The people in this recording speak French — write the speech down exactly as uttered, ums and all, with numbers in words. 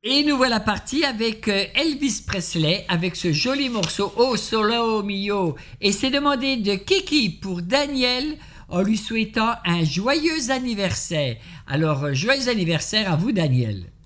Et nous voilà partis avec euh, Elvis Presley, avec ce joli morceau « Oh Solo Mio ». Et c'est demandé de Kiki pour Daniel, en lui souhaitant un joyeux anniversaire. Alors, euh, joyeux anniversaire à vous, Daniel.